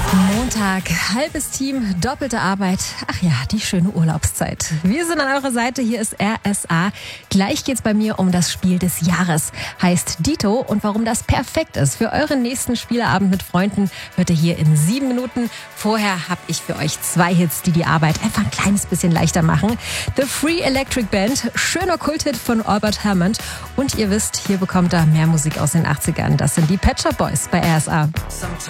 Montag, halbes Team, doppelte Arbeit. Ach ja, die schöne Urlaubszeit. Wir sind an eurer Seite, hier ist RSA. Gleich geht's bei mir um das Spiel des Jahres. Heißt Dito und warum das perfekt ist für euren nächsten Spieleabend mit Freunden, hört ihr hier in 7 Minuten. Vorher habe ich für euch 2 Hits, die Arbeit einfach ein kleines bisschen leichter machen. The Free Electric Band, schöner Kulthit von Albert Hammond. Und ihr wisst, hier bekommt ihr mehr Musik aus den 80ern. Das sind die Pet Shop Boys bei RSA. Sometimes